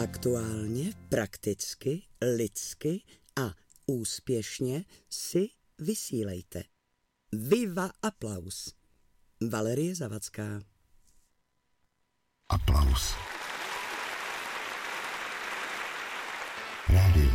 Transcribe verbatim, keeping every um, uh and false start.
Aktuálně, prakticky, lidsky a úspěšně si vysílejte. Viva aplaus. Valerie Zavacká. Aplaus. Rádio